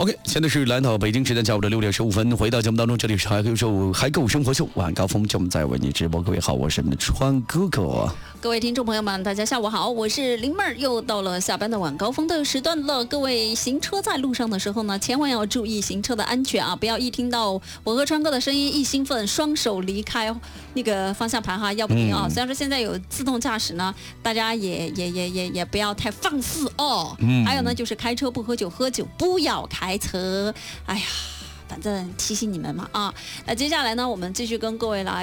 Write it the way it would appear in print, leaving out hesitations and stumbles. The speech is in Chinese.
OK， 现在是来到北京时间下午的6点15分，回到节目当中，这里是海狗生活秀，晚高峰就在为你直播。各位好，我是你们的川哥哥。 各位听众朋友们，大家下午好，我是林妹儿，又到了下班的晚高峰的时段了。各位行车在路上的时候呢，千万要注意行车的安全啊！不要一听到我和川哥的声音一兴奋，双手离开那个方向盘哈，要不停啊！虽然说现在有自动驾驶呢，大家也不要太放肆哦。还有呢，就是开车不喝酒，喝酒不要开车。哎呀，反正提醒你们嘛啊。那接下来呢，我们继续跟各位来